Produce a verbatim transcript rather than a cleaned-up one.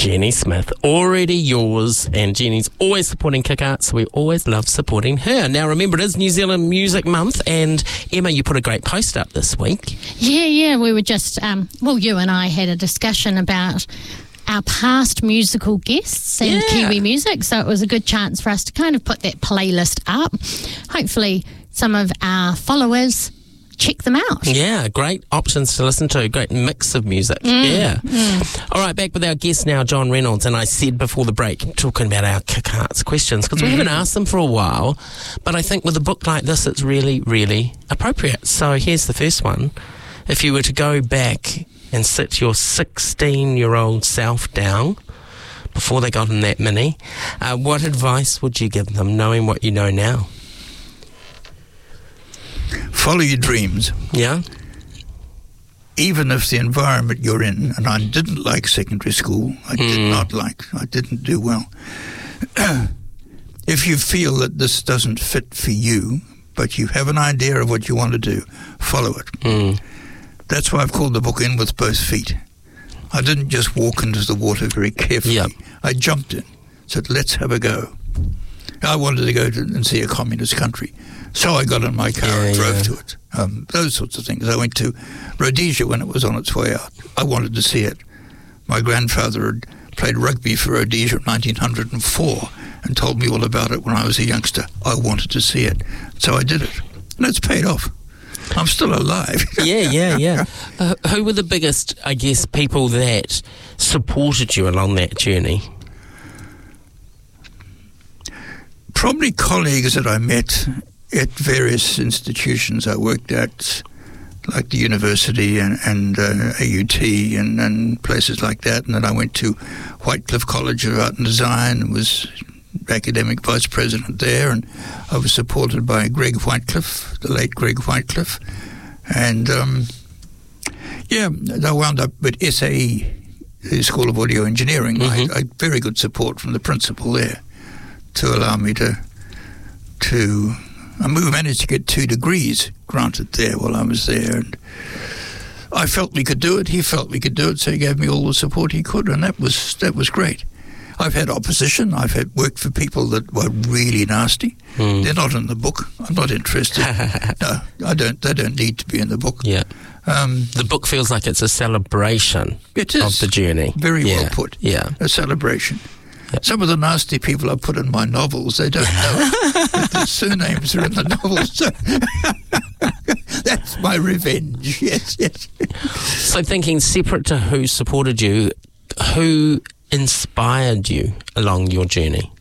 Jenny Smith, already yours, and Jenny's always supporting Kick Art, so we always love supporting her. Now remember, it is New Zealand Music Month, and Emma, you put a great post up this week. Yeah, yeah, we were just, um, well, you and I had a discussion about our past musical guests and Yeah. Kiwi music, so it was a good chance for us to kind of put that playlist up. Hopefully some of our followers check them out. Yeah, great options to listen to. Great mix of music. Mm, yeah. mm. All right, back with our guest now, John Reynolds. And I said before the break, talking about our Kick Arts questions, because we haven't asked them for a while. But I think with a book like this, it's really, really appropriate. So here's the first one. If you were to go back and sit your sixteen-year-old self down before they got in that Mini, uh, what advice would you give them, knowing what you know now? Follow your dreams. Yeah? Even if the environment you're in, and I didn't like secondary school, I did Mm. not like, I didn't do well. If you feel that this doesn't fit for you, but you have an idea of what you want to do, follow it. Mm. That's why I've called the book In With Both Feet. I didn't just walk into the water very carefully. Yep. I jumped in, said, let's have a go. I wanted to go to and see a communist country. So I got in my car Yeah, and drove yeah. to it. Um, those sorts of things. I went to Rhodesia when it was on its way out. I wanted to see it. My grandfather had played rugby for Rhodesia in nineteen oh four and told me all about it when I was a youngster. I wanted to see it. So I did it. And it's paid off. I'm still alive. Yeah, yeah, yeah. Uh, who were the biggest, I guess, people that supported you along that journey? Probably colleagues that I met at various institutions I worked at, like the university and, and uh, A U T and, and places like that. And then I went to Whitecliffe College of Art and Design and was academic vice president there. And I was supported by Greg Whitecliffe, the late Greg Whitecliffe. And, um, yeah, I wound up at S A E, the School of Audio Engineering. Mm-hmm. I, I had very good support from the principal there to allow me to, to, and we managed to get two degrees granted there while I was there, and I felt we could do it, he felt we could do it, so he gave me all the support he could, and that was, that was great. I've had opposition, I've had worked for people that were really nasty. Mm. They're not in the book, I'm not interested. No, I don't, they don't need to be in the book. Yeah. Um, The book feels like it's a celebration it is. of the journey. Very yeah. well put. Yeah. A celebration. Yep. Some of the nasty people I put in my novels, they don't know that the surnames are in the novels. So that's my revenge. Yes, yes. So thinking separate to who supported you, who inspired you along your journey?